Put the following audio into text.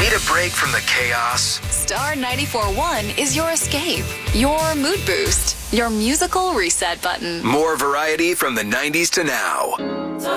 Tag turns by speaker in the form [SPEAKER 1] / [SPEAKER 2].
[SPEAKER 1] Need a break from the chaos?
[SPEAKER 2] Star 94.1 is your escape, your mood boost, your musical reset button.
[SPEAKER 1] More variety from the 90s to now.